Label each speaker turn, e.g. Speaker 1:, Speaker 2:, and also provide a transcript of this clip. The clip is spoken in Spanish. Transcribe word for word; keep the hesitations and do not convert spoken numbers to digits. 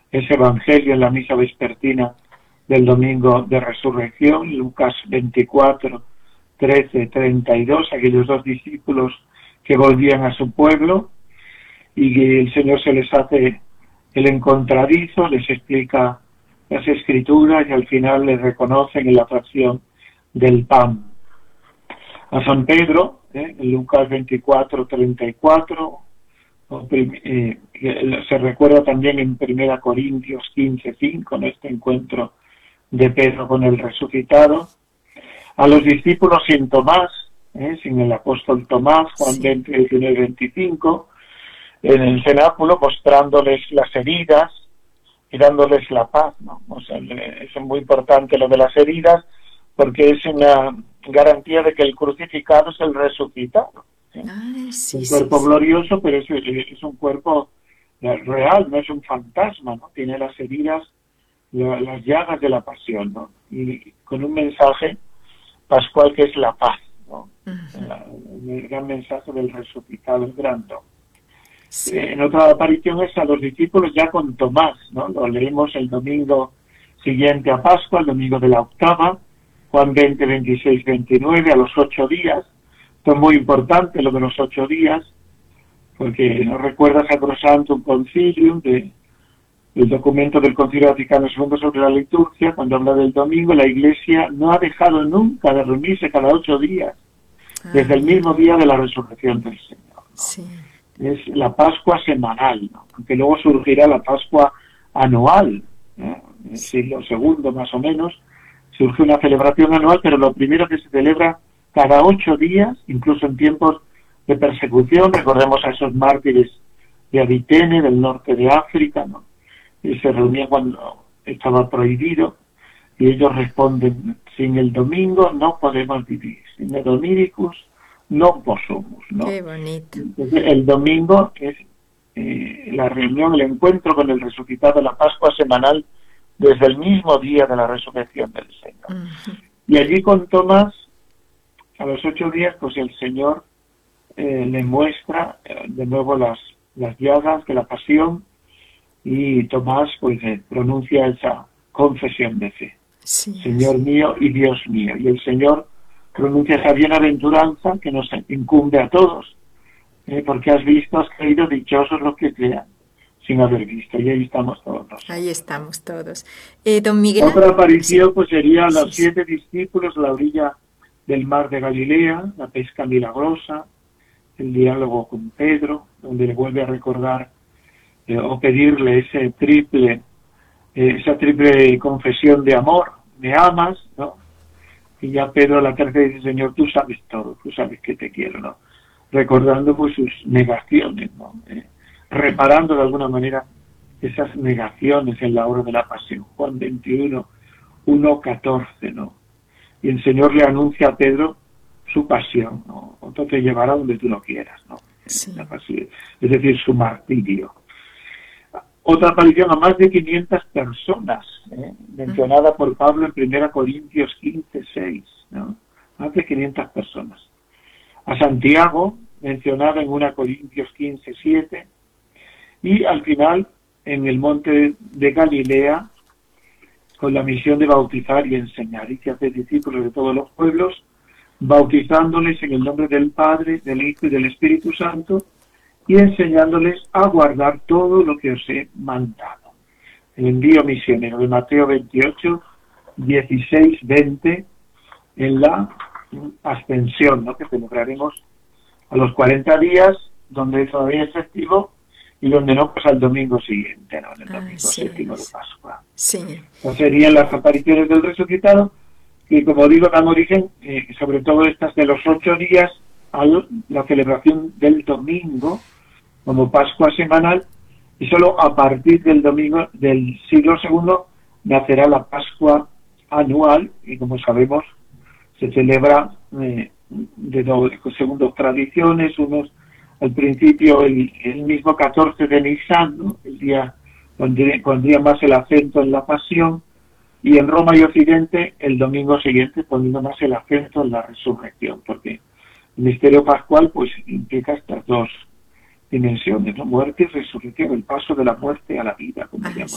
Speaker 1: ese evangelio en la misa vespertina del domingo de resurrección, Lucas veinticuatro, trece, treinta y dos, aquellos dos discípulos que volvían a su pueblo y que el Señor se les hace el encontradizo, les explica las escrituras y al final les reconocen en la fracción del pan. A San Pedro, ¿eh? en Lucas veinticuatro, treinta y cuatro, eh, se recuerda también en primera Corintios quince, cinco, en este encuentro de Pedro con el resucitado. A los discípulos sin Tomás, ¿eh? sin el apóstol Tomás, Juan veinte, diecinueve, veinticinco, en el cenáculo mostrándoles las heridas y dándoles la paz, ¿no? O sea, es muy importante lo de las heridas porque es una garantía de que el crucificado es el resucitado, ¿sí?
Speaker 2: Ay, sí,
Speaker 1: un
Speaker 2: sí,
Speaker 1: cuerpo
Speaker 2: sí.
Speaker 1: glorioso, pero es, es un cuerpo real, no es un fantasma, ¿no? Tiene las heridas, las llagas de la pasión, ¿no? Y con un mensaje pascual que es la paz, ¿no? Uh-huh. La, el gran mensaje del resucitado, el gran don. Sí. Eh, en otra aparición es a los discípulos ya con Tomás, ¿no? Lo leemos el domingo siguiente a Pascua, el domingo de la octava, Juan veinte, veintiséis, veintinueve, a los ocho días. Esto es muy importante, lo de los ocho días, porque nos recuerda Sacrosantum Concilium, de, el documento del Concilio Vaticano segundo sobre la liturgia, cuando habla del domingo, la Iglesia no ha dejado nunca de reunirse cada ocho días, ah, desde el mismo día de la resurrección del Señor, ¿no?
Speaker 2: Sí.
Speaker 1: Es la Pascua semanal, ¿no? Aunque luego surgirá la Pascua anual, ¿no? En el siglo segundo más o menos, surge una celebración anual, pero lo primero que se celebra cada ocho días, incluso en tiempos de persecución, recordemos a esos mártires de Abitene, del norte de África, ¿no? Y se reunían cuando estaba prohibido, y ellos responden, sin el domingo no podemos vivir, sin el dominicus no possumus, ¿no?
Speaker 2: Qué bonito.
Speaker 1: Entonces, el domingo es eh, la reunión, el encuentro con el resucitado, la Pascua semanal, desde el mismo día de la resurrección del Señor. Uh-huh. Y allí con Tomás, a los ocho días, pues el Señor eh, le muestra eh, de nuevo las, las llagas de la pasión, y Tomás pues eh, pronuncia esa confesión de fe. Sí, Señor sí. mío y Dios mío. Y el Señor pronuncia esa bienaventuranza que nos incumbe a todos, eh, porque has visto, has creído, dichosos los que crean sin haber visto, y ahí estamos todos nosotros.
Speaker 2: Ahí estamos todos. Eh, don Miguel.
Speaker 1: Otra aparición pues sería
Speaker 2: sí,
Speaker 1: los
Speaker 2: sí.
Speaker 1: siete discípulos a la orilla del mar de Galilea, la pesca milagrosa, el diálogo con Pedro, donde le vuelve a recordar eh, o pedirle ese triple, eh, esa triple confesión de amor, me amas, ¿no? Y ya Pedro a la tercera dice, Señor, tú sabes todo, tú sabes que te quiero, ¿no? Recordando pues sus negaciones, ¿no? Eh, reparando de alguna manera esas negaciones en la hora de la pasión. Juan veintiuno, uno, catorce, ¿no? Y el Señor le anuncia a Pedro su pasión, ¿no? Otro te llevará donde tú lo quieras, ¿no? Sí. La pasión, es decir, su martirio. Otra aparición a más de quinientas personas, ¿eh? mencionada por Pablo en primera Corintios quince, seis, ¿no? Más de quinientas personas. A Santiago, mencionada en primera Corintios quince, siete, y al final en el monte de Galilea, con la misión de bautizar y enseñar, y que hace discípulos de todos los pueblos, bautizándoles en el nombre del Padre, del Hijo y del Espíritu Santo, y enseñándoles a guardar todo lo que os he mandado. El envío misionero de Mateo veintiocho, dieciséis, veinte, en la ascensión, ¿no? Que celebraremos a los cuarenta días, donde todavía es festivo, y donde no, pues al domingo siguiente, ¿no? El domingo ah, sí, séptimo de Pascua.
Speaker 2: Sí.
Speaker 1: Entonces serían las apariciones del resucitado, y como digo, dan origen, eh, sobre todo estas de los ocho días, a la celebración del domingo, como Pascua semanal, y solo a partir del domingo del siglo segundo nacerá la Pascua anual, y como sabemos, se celebra eh, de dos, según dos tradiciones, unos al principio el, el mismo catorce de Nisan, ¿no? El día pondría, pondría más el acento en la pasión, y en Roma y Occidente el domingo siguiente poniendo más el acento en la resurrección, porque el misterio pascual pues implica estas dos dimensiones, ¿no? Muerte y resurrección, el paso de la muerte a la vida, como ah, llamamos.